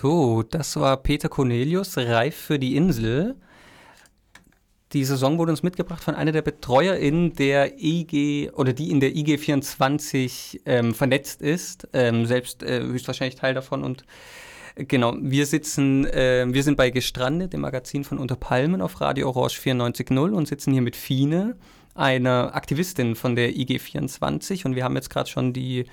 So, das war Peter Cornelius, Reif für die Insel. Dieser Song wurde uns mitgebracht von einer der BetreuerInnen der IG oder die in der IG 24 vernetzt ist, selbst höchstwahrscheinlich Teil davon. Und genau, wir sind bei Gestrandet, dem Magazin von Unter Palmen auf Radio Orange 94.0 und sitzen hier mit Fine, einer Aktivistin von der IG 24. Und wir haben jetzt gerade schon die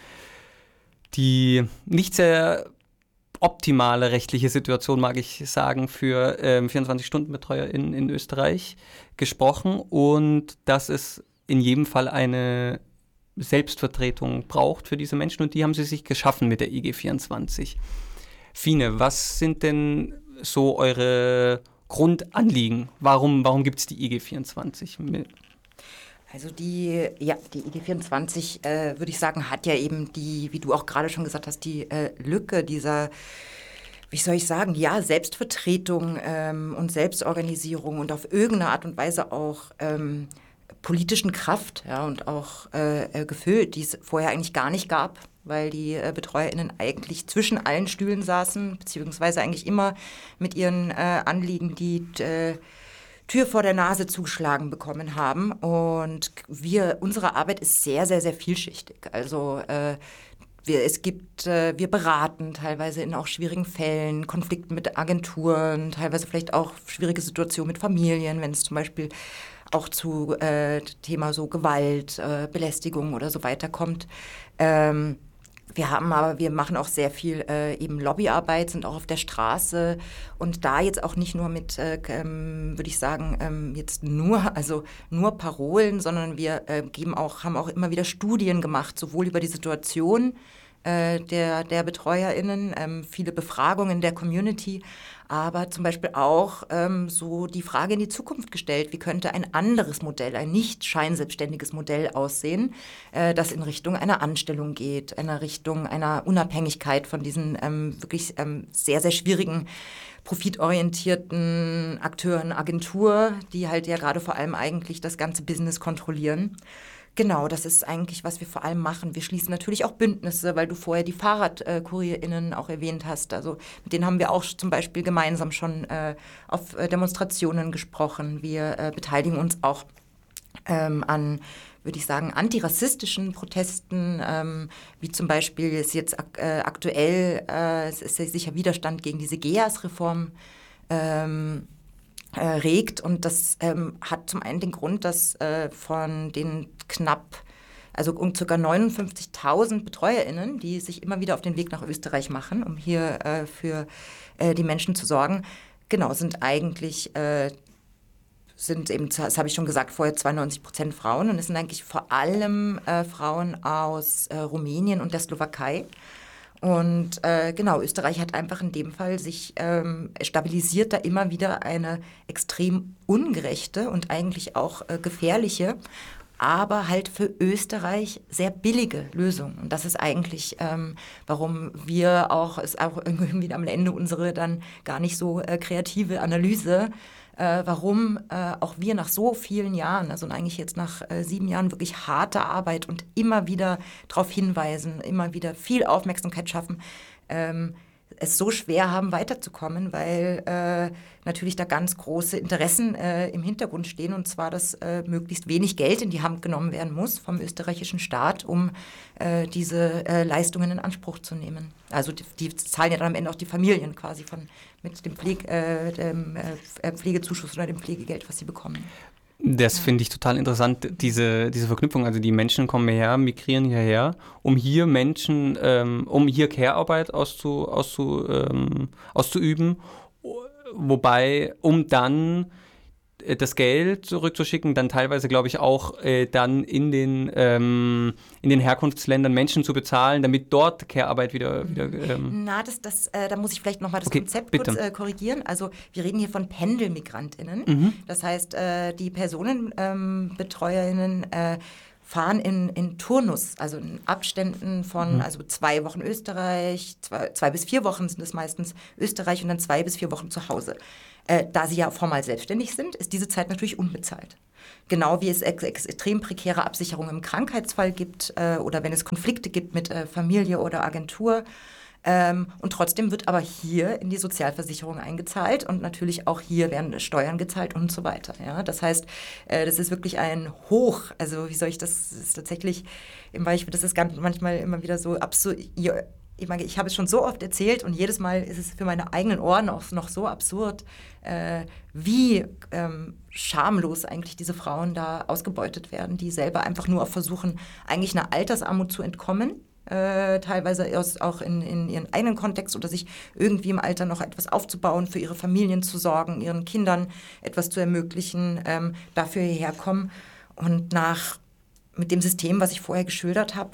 nicht sehr optimale rechtliche Situation, mag ich sagen, für 24-Stunden-BetreuerInnen in Österreich gesprochen und dass es in jedem Fall eine Selbstvertretung braucht für diese Menschen und die haben sie sich geschaffen mit der IG 24. Fine, was sind denn so eure Grundanliegen? Warum gibt es die IG 24? Also die IG 24, würde ich sagen, hat ja eben wie du auch gerade schon gesagt hast, die Lücke dieser, wie soll ich sagen, ja, Selbstvertretung und Selbstorganisierung und auf irgendeine Art und Weise auch politischen Kraft, ja, und auch gefüllt, die es vorher eigentlich gar nicht gab, weil die BetreuerInnen eigentlich zwischen allen Stühlen saßen, beziehungsweise eigentlich immer mit ihren Anliegen die Tür vor der Nase zugeschlagen bekommen haben. Und unsere Arbeit ist sehr, sehr, sehr vielschichtig. Also wir beraten teilweise in auch schwierigen Fällen, Konflikten mit Agenturen, teilweise vielleicht auch schwierige Situationen mit Familien, wenn es zum Beispiel auch zu Thema so Gewalt, Belästigung oder so weiter kommt. Wir machen auch sehr viel eben Lobbyarbeit, sind auch auf der Straße und da jetzt auch nicht nur mit, würde ich sagen, jetzt nur Parolen, sondern wir haben auch immer wieder Studien gemacht, sowohl über die Situation der BetreuerInnen, viele Befragungen der Community, aber zum Beispiel auch so die Frage in die Zukunft gestellt, wie könnte ein anderes Modell, ein nicht scheinselbstständiges Modell aussehen, das in Richtung einer Anstellung geht, in Richtung einer Unabhängigkeit von diesen wirklich sehr, sehr schwierigen profitorientierten Akteuren, Agentur, die halt ja gerade vor allem eigentlich das ganze Business kontrollieren. Genau, das ist eigentlich, was wir vor allem machen. Wir schließen natürlich auch Bündnisse, weil du vorher die FahrradkurierInnen auch erwähnt hast. Also mit denen haben wir auch zum Beispiel gemeinsam schon auf Demonstrationen gesprochen. Wir beteiligen uns auch an, würde ich sagen, antirassistischen Protesten, wie zum Beispiel ist jetzt aktuell, es ist sicher Widerstand gegen diese GEAS-Reform regt. Und das hat zum einen den Grund, dass von den ca. 59.000 BetreuerInnen, die sich immer wieder auf den Weg nach Österreich machen, um hier für die Menschen zu sorgen, genau, sind eben, das habe ich schon gesagt, vorher 92% Frauen. Und es sind eigentlich vor allem Frauen aus Rumänien und der Slowakei. Und genau, Österreich hat einfach in dem Fall sich stabilisiert da immer wieder eine extrem ungerechte und eigentlich auch gefährliche, aber halt für Österreich sehr billige Lösung. Und das ist eigentlich, warum wir es auch irgendwie am Ende unsere dann gar nicht so kreative Analyse, warum auch wir nach so vielen Jahren, also eigentlich jetzt nach 7 Jahren wirklich harter Arbeit und immer wieder darauf hinweisen, immer wieder viel Aufmerksamkeit schaffen, es so schwer haben, weiterzukommen, weil natürlich da ganz große Interessen im Hintergrund stehen, und zwar, dass möglichst wenig Geld in die Hand genommen werden muss vom österreichischen Staat, um diese Leistungen in Anspruch zu nehmen. Also die zahlen ja dann am Ende auch die Familien quasi mit dem Pflegezuschuss oder dem Pflegegeld, was sie bekommen. Das finde ich total interessant, diese Verknüpfung. Also die Menschen kommen hierher, migrieren hierher, um hier Care-Arbeit auszuüben, wobei, um dann das Geld zurückzuschicken, dann teilweise, glaube ich, auch dann in den Herkunftsländern Menschen zu bezahlen, damit dort Care-Arbeit wieder da muss ich vielleicht nochmal das Konzept bitte. Kurz korrigieren. Also wir reden hier von PendelmigrantInnen. Das heißt, die PersonenbetreuerInnen fahren in Turnus, also in Abständen von 2 Wochen Österreich, 2 bis 4 Wochen sind es meistens Österreich und dann 2 bis 4 Wochen zu Hause. Da sie ja formal selbstständig sind, ist diese Zeit natürlich unbezahlt. Genau wie es extrem prekäre Absicherung im Krankheitsfall gibt oder wenn es Konflikte gibt mit Familie oder Agentur. Und trotzdem wird aber hier in die Sozialversicherung eingezahlt und natürlich auch hier werden Steuern gezahlt und so weiter. Ja? Das heißt, das ist wirklich ein Hoch, also wie soll ich das ist tatsächlich im Beispiel, das ist ganz manchmal immer wieder so absurd. Ich habe es schon so oft erzählt und jedes Mal ist es für meine eigenen Ohren auch noch so absurd, wie schamlos eigentlich diese Frauen da ausgebeutet werden, die selber einfach nur versuchen, eigentlich einer Altersarmut zu entkommen. Teilweise auch in ihren eigenen Kontext oder sich irgendwie im Alter noch etwas aufzubauen, für ihre Familien zu sorgen, ihren Kindern etwas zu ermöglichen, dafür hierher kommen. Und mit dem System, was ich vorher geschildert habe,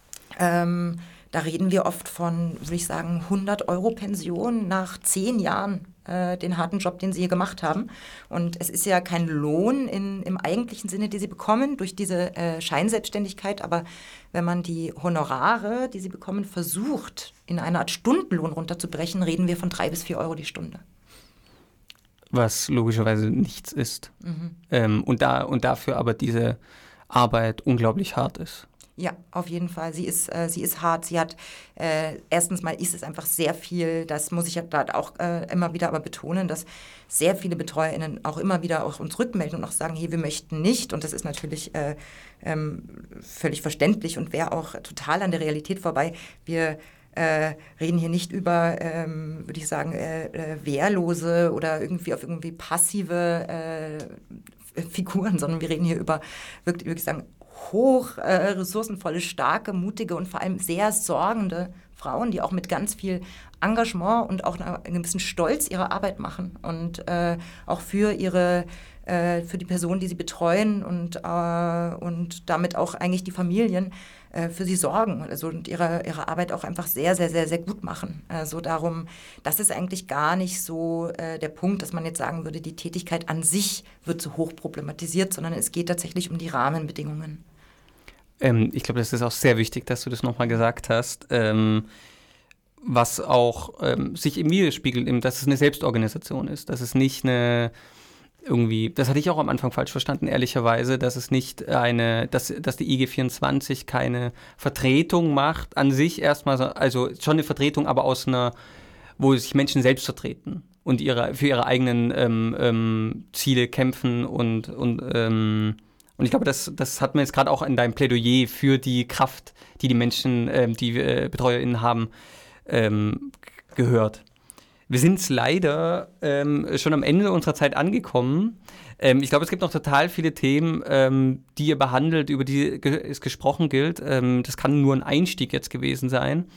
da reden wir oft von, würde ich sagen, 100 € Pension nach 10 Jahren den harten Job, den sie hier gemacht haben. Und es ist ja kein Lohn im eigentlichen Sinne, den sie bekommen durch diese Scheinselbstständigkeit. Aber wenn man die Honorare, die sie bekommen, versucht, in eine Art Stundenlohn runterzubrechen, reden wir von 3 bis 4 € die Stunde. Was logischerweise nichts ist. Und dafür aber diese Arbeit unglaublich hart ist. Ja, auf jeden Fall. Sie ist hart. Sie hat, erstens mal ist es einfach sehr viel, das muss ich ja da auch immer wieder aber betonen, dass sehr viele BetreuerInnen auch immer wieder auch uns rückmelden und auch sagen, hey, wir möchten nicht. Und das ist natürlich völlig verständlich und wäre auch total an der Realität vorbei. Wir reden hier nicht über, würde ich sagen, wehrlose oder irgendwie passive Figuren, sondern wir reden hier über, wirklich sagen, hoch ressourcenvolle, starke, mutige und vor allem sehr sorgende Frauen, die auch mit ganz viel Engagement und auch einem gewissen Stolz ihre Arbeit machen und auch für die Personen, die sie betreuen und damit auch eigentlich die Familien für sie sorgen also, und ihre Arbeit auch einfach sehr, sehr, sehr, sehr gut machen. Also darum, das ist eigentlich gar nicht so der Punkt, dass man jetzt sagen würde, die Tätigkeit an sich wird so hoch problematisiert, sondern es geht tatsächlich um die Rahmenbedingungen. Ich glaube, das ist auch sehr wichtig, dass du das nochmal gesagt hast, was auch sich im widerspiegelt, dass es eine Selbstorganisation ist, dass es nicht das hatte ich auch am Anfang falsch verstanden, ehrlicherweise, dass es nicht dass die IG 24 keine Vertretung macht, an sich erstmal, also schon eine Vertretung, aber wo sich Menschen selbst vertreten und für ihre eigenen Ziele kämpfen und ich glaube, das hat man jetzt gerade auch in deinem Plädoyer für die Kraft, die Menschen, die BetreuerInnen haben, gehört. Wir sind leider schon am Ende unserer Zeit angekommen. Ich glaube, es gibt noch total viele Themen, die ihr behandelt, über die es gesprochen gilt. Das kann nur ein Einstieg jetzt gewesen sein.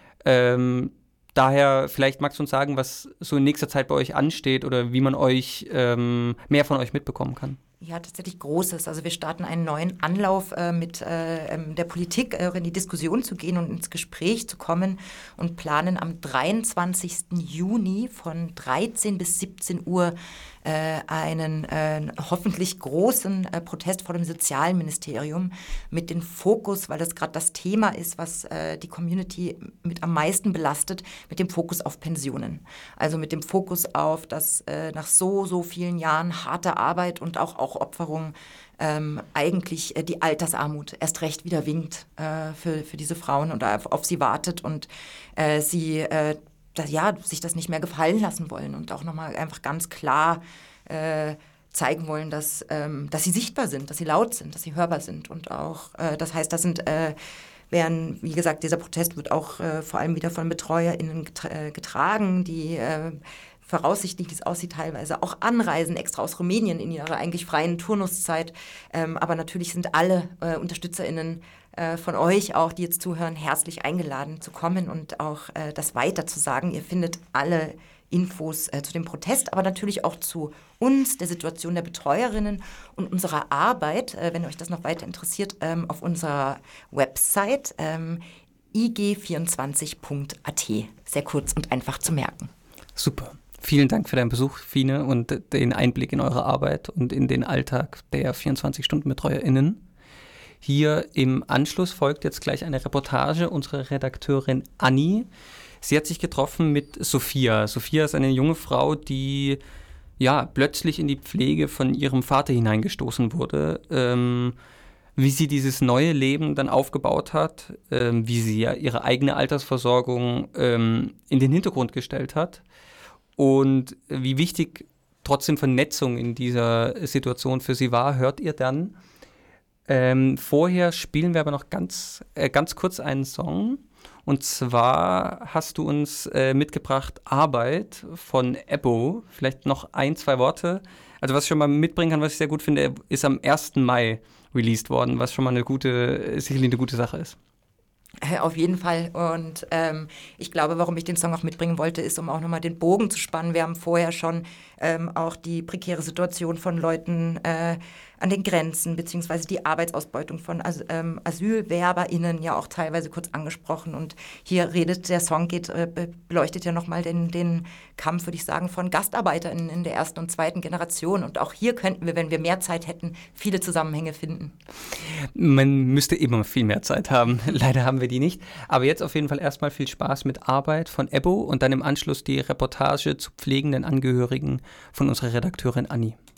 Daher, vielleicht magst du uns sagen, was so in nächster Zeit bei euch ansteht oder wie man mehr von euch mitbekommen kann. Ja, tatsächlich Großes. Also wir starten einen neuen Anlauf mit der Politik in die Diskussion zu gehen und ins Gespräch zu kommen und planen am 23. Juni von 13 bis 17 Uhr einen hoffentlich großen Protest vor dem Sozialministerium mit dem Fokus, weil das gerade das Thema ist, was die Community mit am meisten belastet, mit dem Fokus auf Pensionen. Also mit dem Fokus auf, dass nach so vielen Jahren harter Arbeit und auch Opferung eigentlich die Altersarmut erst recht wieder winkt für diese Frauen und auf sie wartet und sie sich das nicht mehr gefallen lassen wollen und auch nochmal einfach ganz klar zeigen wollen, dass sie sichtbar sind, dass sie laut sind, dass sie hörbar sind. Und auch, das heißt, wie gesagt, dieser Protest wird auch vor allem wieder von BetreuerInnen getragen, die voraussichtlich, wie es aussieht, teilweise auch anreisen, extra aus Rumänien in ihrer eigentlich freien Turnuszeit. Aber natürlich sind alle UnterstützerInnen von euch auch, die jetzt zuhören, herzlich eingeladen zu kommen und auch das weiter zu sagen. Ihr findet alle Infos zu dem Protest, aber natürlich auch zu uns, der Situation der Betreuerinnen und unserer Arbeit, wenn euch das noch weiter interessiert, auf unserer Website ig24.at. Sehr kurz und einfach zu merken. Super. Vielen Dank für deinen Besuch, Fine, und den Einblick in eure Arbeit und in den Alltag der 24-Stunden-BetreuerInnen. Hier im Anschluss folgt jetzt gleich eine Reportage unserer Redakteurin Anni. Sie hat sich getroffen mit Sophia. Sophia ist eine junge Frau, die plötzlich in die Pflege von ihrem Vater hineingestoßen wurde. wie sie dieses neue Leben dann aufgebaut hat, wie sie ja ihre eigene Altersversorgung in den Hintergrund gestellt hat und wie wichtig trotzdem Vernetzung in dieser Situation für sie war, hört ihr dann. Vorher spielen wir aber noch ganz kurz einen Song. Und zwar hast du uns mitgebracht Arbeit von Ebbo. Vielleicht noch 1, 2 Worte. Also was ich schon mal mitbringen kann, was ich sehr gut finde, ist am 1. Mai released worden, was schon mal sicherlich eine gute Sache ist. Auf jeden Fall. Und ich glaube, warum ich den Song auch mitbringen wollte, ist, um auch nochmal den Bogen zu spannen. Wir haben vorher schon auch die prekäre Situation von Leuten an den Grenzen beziehungsweise die Arbeitsausbeutung von AsylwerberInnen ja auch teilweise kurz angesprochen. Und hier der Song beleuchtet ja nochmal den Kampf, würde ich sagen, von GastarbeiterInnen in der 1. und 2. Generation. Und auch hier könnten wir, wenn wir mehr Zeit hätten, viele Zusammenhänge finden. Man müsste immer viel mehr Zeit haben. Leider haben wir die nicht. Aber jetzt auf jeden Fall erstmal viel Spaß mit Arbeit von Ebbo und dann im Anschluss die Reportage zu pflegenden Angehörigen von unserer Redakteurin Anni.